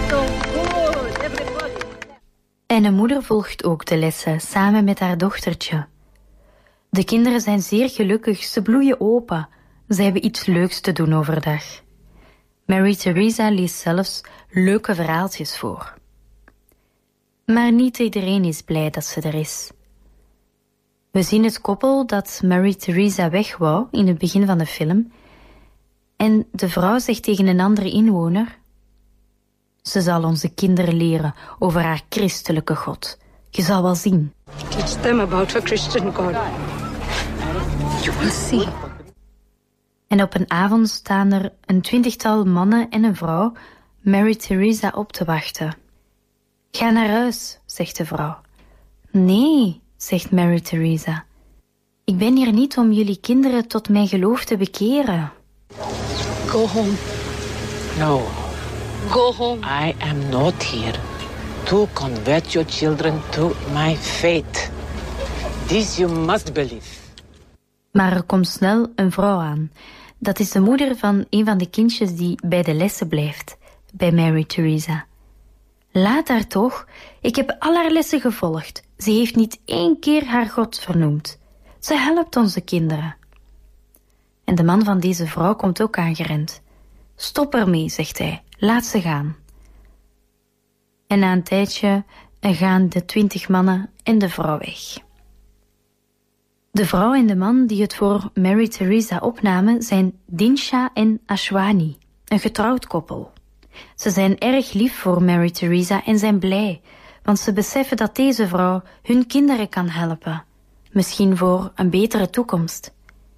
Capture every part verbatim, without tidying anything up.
So good, everybody. En een moeder volgt ook de lessen, samen met haar dochtertje. De kinderen zijn zeer gelukkig, ze bloeien open. Ze hebben iets leuks te doen overdag. Mary Theresa leest zelfs leuke verhaaltjes voor. Maar niet iedereen is blij dat ze er is. We zien het koppel dat Mary Theresa weg wou in het begin van de film. En de vrouw zegt tegen een andere inwoner: ze zal onze kinderen leren over haar christelijke God. Je zal wel zien. Teach them about a Christian God. You will see. En op een avond staan er een twintigtal mannen en een vrouw Mary Theresa op te wachten. Ga naar huis, zegt de vrouw. Nee, zegt Mary Theresa. Ik ben hier niet om jullie kinderen tot mijn geloof te bekeren. Go home. No, Go home. I am not here to convert your children to my faith. This you must believe. Maar er komt snel een vrouw aan. Dat is de moeder van een van de kindjes die bij de lessen blijft, bij Mary Theresa. Laat haar toch, ik heb al haar lessen gevolgd. Ze heeft niet één keer haar God vernoemd. Ze helpt onze kinderen. En de man van deze vrouw komt ook aangerend. Stop ermee, zegt hij, laat ze gaan. En na een tijdje gaan de twintig mannen en de vrouw weg. De vrouw en de man die het voor Mary Theresa opnamen zijn Dinsha en Ashwani, een getrouwd koppel. Ze zijn erg lief voor Mary Theresa en zijn blij, want ze beseffen dat deze vrouw hun kinderen kan helpen, misschien voor een betere toekomst.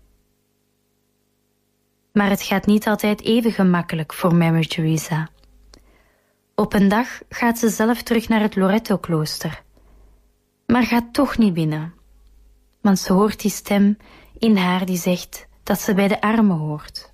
Maar het gaat niet altijd even gemakkelijk voor Mary Theresa. Op een dag gaat ze zelf terug naar het Loreto-klooster, maar gaat toch niet binnen. Want ze hoort die stem in haar die zegt dat ze bij de armen hoort.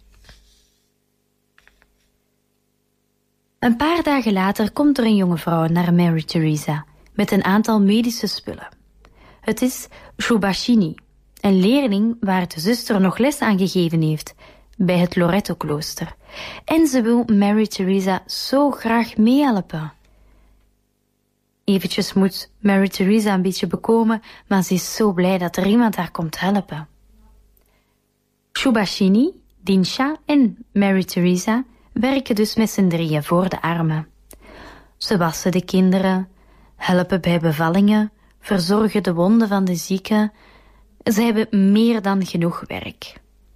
Een paar dagen later komt er een jonge vrouw naar Mary Theresa met een aantal medische spullen. Het is Shubhashini, een leerling waar de zuster nog les aan gegeven heeft bij het Loreto-klooster. En ze wil Mary Theresa zo graag meehelpen. Eventjes moet Mary Theresa een beetje bekomen, maar ze is zo blij dat er iemand haar komt helpen. Shubhashini, Dinsha en Mary Theresa werken dus met z'n drieën voor de armen. Ze wassen de kinderen, helpen bij bevallingen, verzorgen de wonden van de zieken. Ze hebben meer dan genoeg werk.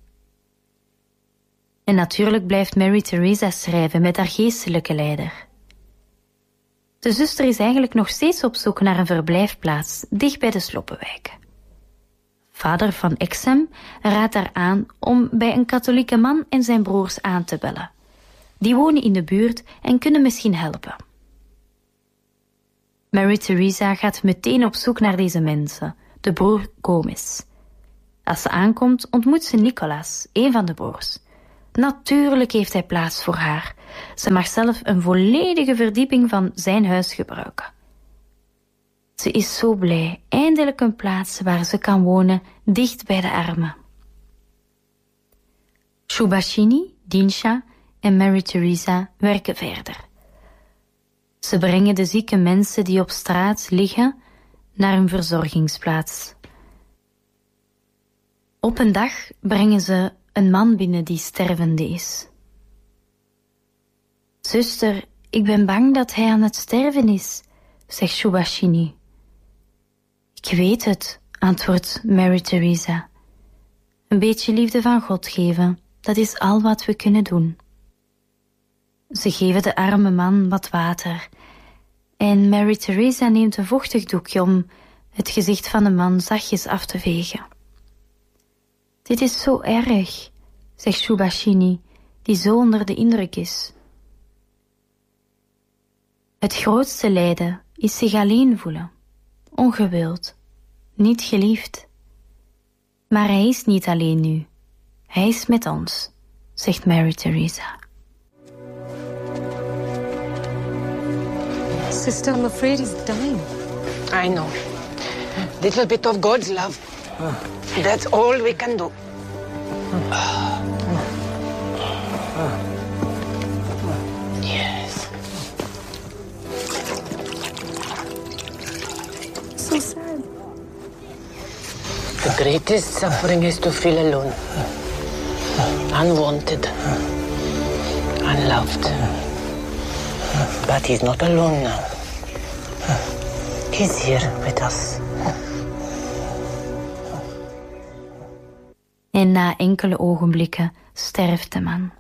En natuurlijk blijft Mary Theresa schrijven met haar geestelijke leider. De zuster is eigenlijk nog steeds op zoek naar een verblijfplaats dicht bij de Sloppenwijk. Vader van Exem raadt haar aan om bij een katholieke man en zijn broers aan te bellen. Die wonen in de buurt en kunnen misschien helpen. Mary Theresa gaat meteen op zoek naar deze mensen, de broer Gomez. Als ze aankomt ontmoet ze Nicolas, een van de broers. Natuurlijk heeft hij plaats voor haar. Ze mag zelf een volledige verdieping van zijn huis gebruiken. Ze is zo blij, eindelijk een plaats waar ze kan wonen, dicht bij de armen. Shubhashini, Dinsha en Mary Theresa werken verder. Ze brengen de zieke mensen die op straat liggen naar een verzorgingsplaats. Op een dag brengen ze een man binnen die stervende is. Zuster, ik ben bang dat hij aan het sterven is, zegt Shubhashini. Ik weet het, antwoordt Mary Theresa. Een beetje liefde van God geven, dat is al wat we kunnen doen. Ze geven de arme man wat water en Mary Theresa neemt een vochtig doekje om het gezicht van de man zachtjes af te vegen. Dit is zo erg, zegt Shubhashini, die zo onder de indruk is. Het grootste lijden is zich alleen voelen, ongewild, niet geliefd. Maar hij is niet alleen nu, hij is met ons, zegt Mary Theresa. Sister, I'm afraid he's dying. I know. Little bit of God's love. That's all we can do. Yes. greatest suffering is to feel alone. Unwanted. Unloved. But he's not alone now. He's here with us. En na enkele ogenblikken sterft de man.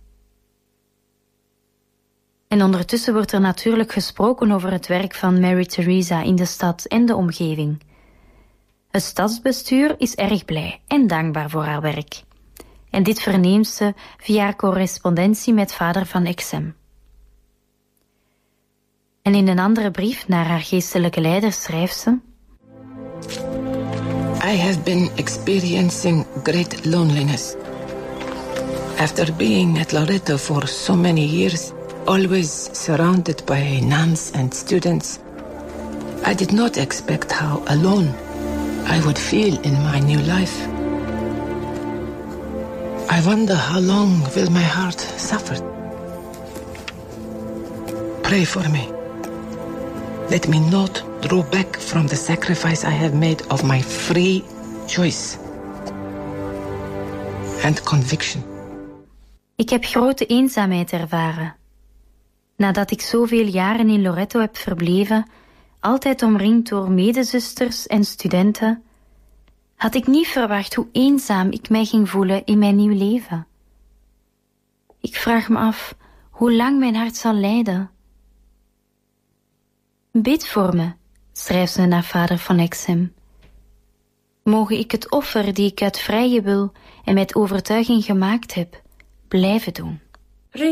En ondertussen wordt er natuurlijk gesproken over het werk van Mary Theresa in de stad en de omgeving. Het stadsbestuur is erg blij en dankbaar voor haar werk. En dit verneemt ze via correspondentie met vader van Exem. En in een andere brief naar haar geestelijke leider schrijft ze: I have been experiencing great loneliness. After being at Loreto for so many years, always surrounded by nuns and students, I did not expect how alone I would feel in my new life. I wonder how long will my heart suffer. Pray for me. Let me not draw back from the sacrifice I have made of my free choice and conviction. Ik heb grote eenzaamheid ervaren. Nadat ik zoveel jaren in Loreto heb verbleven, altijd omringd door medezusters en studenten, had ik niet verwacht hoe eenzaam ik mij ging voelen in mijn nieuw leven. Ik vraag me af hoe lang mijn hart zal lijden. Bid voor me, schrijft ze naar vader van Exem. Mogen ik het offer die ik uit vrije wil en met overtuiging gemaakt heb, blijven doen.